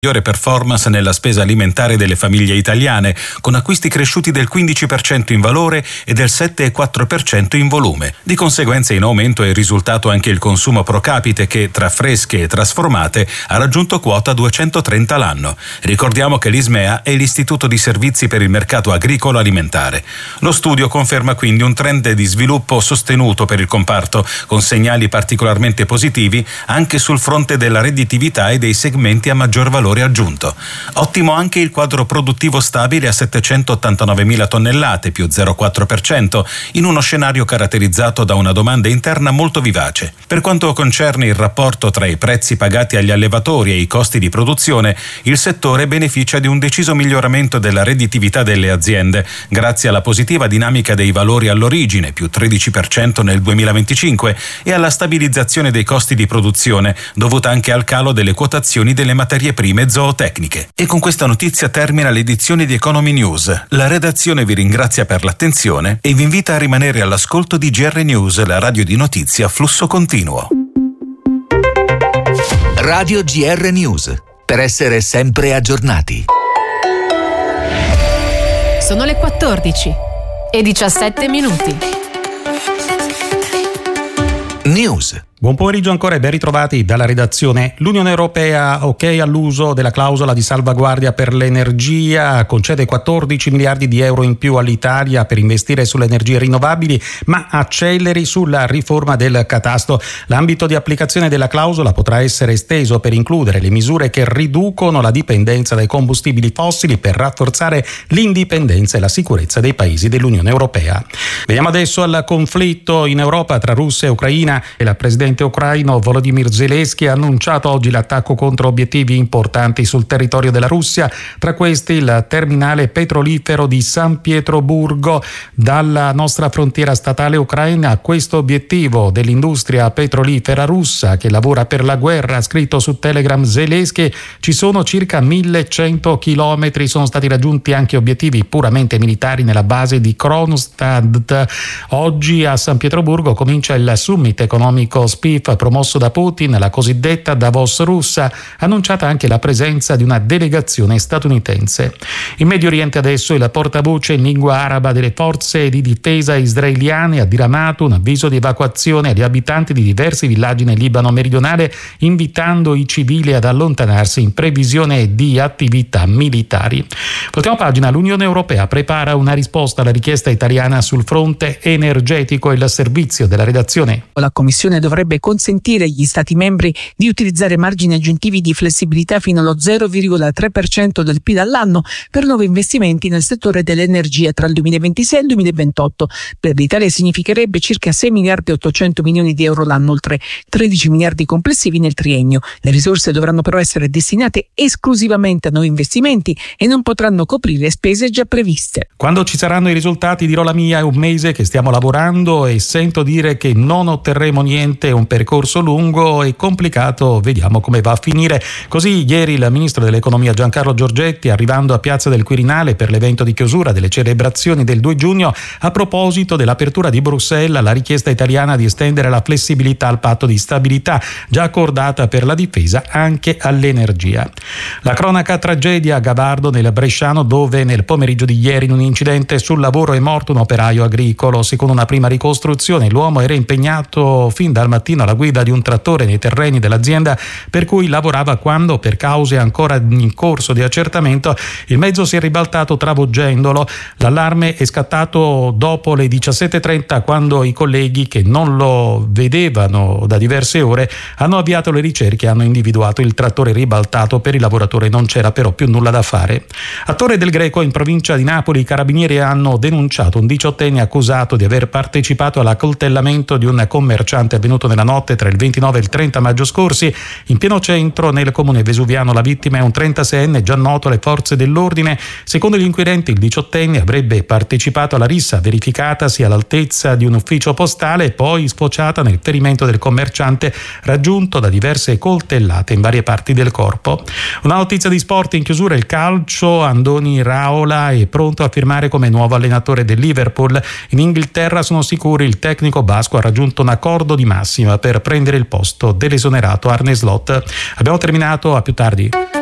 migliore performance nella spesa alimentare delle famiglie italiane, con acquisti cresciuti del 15% in valore e del 7,4% in volume. Di conseguenza in aumento è il risultato anche il consumo pro capite che, tra fresche e trasformate, ha raggiunto quota 230 l'anno. Ricordiamo che l'ISMEA è l'Istituto di Servizi per il Mercato Agricolo Alimentare. Lo studio conferma quindi un trend di sviluppo sostenuto per il comparto, con segnali particolarmente positivi anche sul fronte della redditività e dei segmenti a maggior valore aggiunto. Ottimo anche il quadro produttivo stabile a 789.000 tonnellate, più 0,4%, in uno scenario caratterizzato da una domanda interna molto vivace. Per quanto concerne il rapporto tra i prezzi pagati agli allevatori e i costi di produzione, il settore beneficia di un deciso miglioramento della redditività delle aziende, grazie alla positiva dinamica dei valori all'origine, più 13% nel 2025, e alla stabilizzazione dei costi di produzione, dovuta anche al calo delle quotazioni delle materie prime zootecniche. E con questa notizia termina l'edizione di Economy News. La redazione vi ringrazia per l'attenzione e vi invita a rimanere all'ascolto di GR News, la radio di notizie a flusso continuo. Radio GR News, per essere sempre aggiornati. Sono le 14 e 17 minuti. News. Buon pomeriggio ancora e ben ritrovati dalla redazione. L'Unione Europea ok all'uso della clausola di salvaguardia per l'energia, concede 14 miliardi di euro in più all'Italia per investire sulle energie rinnovabili, ma acceleri sulla riforma del catasto. L'ambito di applicazione della clausola potrà essere esteso per includere le misure che riducono la dipendenza dai combustibili fossili per rafforzare l'indipendenza e la sicurezza dei paesi dell'Unione Europea. Veniamo adesso al conflitto in Europa tra Russia e Ucraina e la presidente ucraino Volodymyr Zelensky ha annunciato oggi l'attacco contro obiettivi importanti sul territorio della Russia, tra questi il terminale petrolifero di San Pietroburgo. Dalla nostra frontiera statale ucraina, questo obiettivo dell'industria petrolifera russa che lavora per la guerra, ha scritto su Telegram Zelensky, ci sono circa 1100 chilometri, sono stati raggiunti anche obiettivi puramente militari nella base di Kronstadt. Oggi a San Pietroburgo comincia il summit economico SPIF promosso da Putin, la cosiddetta Davos russa, annunciata anche la presenza di una delegazione statunitense. In Medio Oriente adesso il portavoce in lingua araba delle forze di difesa israeliane ha diramato un avviso di evacuazione agli abitanti di diversi villaggi nel Libano meridionale, invitando i civili ad allontanarsi in previsione di attività militari. Voltiamo pagina. L'Unione Europea prepara una risposta alla richiesta italiana sul fronte energetico e il servizio della redazione. La Commissione dovrebbe consentire agli Stati membri di utilizzare margini aggiuntivi di flessibilità fino allo 0,3% del PIL all'anno per nuovi investimenti nel settore dell'energia tra il 2026 e il 2028. Per l'Italia significherebbe circa 6 miliardi e 800 milioni di euro l'anno, oltre 13 miliardi complessivi nel triennio. Le risorse dovranno però essere destinate esclusivamente a nuovi investimenti e non potranno coprire spese già previste. Quando ci saranno i risultati dirò la mia, è un mese che stiamo lavorando e sento dire che non otterremo niente, è un percorso lungo e complicato, vediamo come va a finire. Così ieri il ministro dell'economia Giancarlo Giorgetti, arrivando a Piazza del Quirinale per l'evento di chiusura delle celebrazioni del 2 giugno, a proposito dell'apertura di Bruxelles alla richiesta italiana di estendere la flessibilità al patto di stabilità, già accordata per la difesa anche all'energia. La cronaca tragedia a Gavardo nel Bresciano, dove nel pomeriggio di ieri in un incidente sul lavoro è morto un operaio agricolo. Secondo una prima ricostruzione l'uomo era impegnato fin dal mattino alla guida di un trattore nei terreni dell'azienda per cui lavorava, quando, per cause ancora in corso di accertamento, il mezzo si è ribaltato travolgendolo. L'allarme è scattato dopo le 17:30, quando i colleghi, che non lo vedevano da diverse ore, hanno avviato le ricerche e hanno individuato il trattore ribaltato. Per il lavoratore non c'era però più nulla da fare. A Torre del Greco, in provincia di Napoli, i carabinieri hanno denunciato un 18enne accusato di aver partecipato all'accoltellamento di un commerciante avvenuto nella notte tra il 29 e il 30 maggio scorsi in pieno centro nel comune vesuviano. La vittima è un 36enne già noto alle forze dell'ordine. Secondo gli inquirenti il 18enne avrebbe partecipato alla rissa verificatasi all'altezza di un ufficio postale e poi sfociata nel ferimento del commerciante, raggiunto da diverse coltellate in varie parti del corpo. Una notizia di sport in chiusura: il calcio. Andoni Raola è pronto a firmare come nuovo allenatore del Liverpool. In Inghilterra sono sicuri il tecnico basco ha raggiunto un accordo di massima per prendere il posto dell'esonerato Arne Slot. Abbiamo terminato, a più tardi.